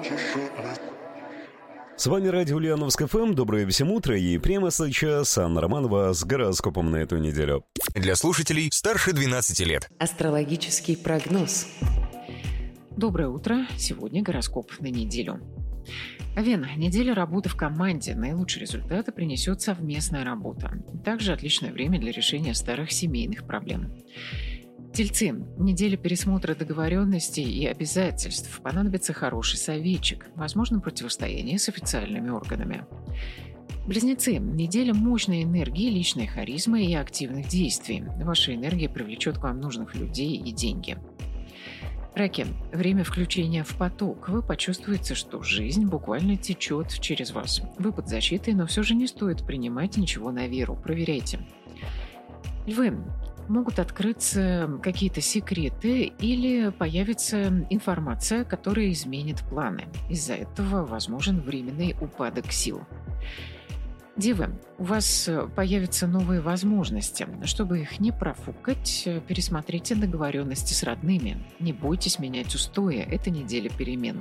С вами радио Ульяновск ФМ. Доброе всем утро. И прямо сейчас Анна Романова с гороскопом на эту неделю. Для слушателей старше 12 лет. Астрологический прогноз. Доброе утро. Сегодня гороскоп на неделю. Овен. Неделя работы в команде. Наилучшие результаты принесет совместная работа. Также отличное время для решения старых семейных проблем. Тельцы. Неделя пересмотра договоренностей и обязательств. Понадобится хороший советчик. Возможно, противостояние с официальными органами. Близнецы. Неделя мощной энергии, личной харизмы и активных действий. Ваша энергия привлечет к вам нужных людей и деньги. Раки. Время включения в поток. Вы почувствуете, что жизнь буквально течет через вас. Вы под защитой, но все же не стоит принимать ничего на веру. Проверяйте. Львы. Могут открыться какие-то секреты или появится информация, которая изменит планы. Из-за этого возможен временный упадок сил. Девы, у вас появятся новые возможности. Чтобы их не профукать, пересмотрите договоренности с родными. Не бойтесь менять устои, это неделя перемен.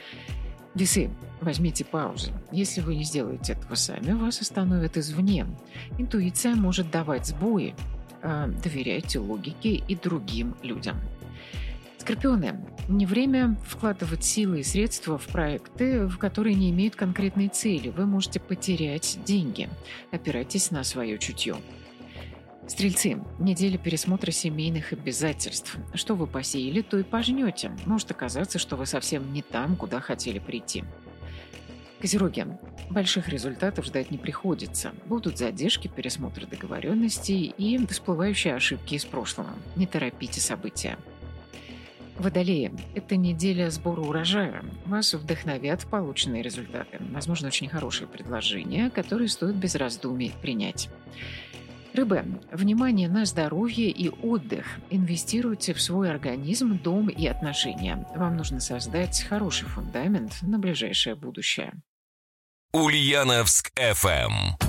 Весы, возьмите паузу. Если вы не сделаете этого сами, вас остановят извне. Интуиция может давать сбои. Доверяйте логике и другим людям. Скорпионы. Не время вкладывать силы и средства в проекты, в которые не имеют конкретной цели. Вы можете потерять деньги. Опирайтесь на свое чутье. Стрельцы. Неделя пересмотра семейных обязательств. Что вы посеяли, то и пожнете. Может оказаться, что вы совсем не там, куда хотели прийти. Козероги. Больших результатов ждать не приходится. Будут задержки, пересмотры договоренностей и всплывающие ошибки из прошлого. Не торопите события. Водолеи. Это неделя сбора урожая. Вас вдохновят полученные результаты. Возможно, очень хорошие предложения, которые стоит без раздумий принять. Рыбы. Внимание на здоровье и отдых. Инвестируйте в свой организм, дом и отношения. Вам нужно создать хороший фундамент на ближайшее будущее. Ульяновск ФМ.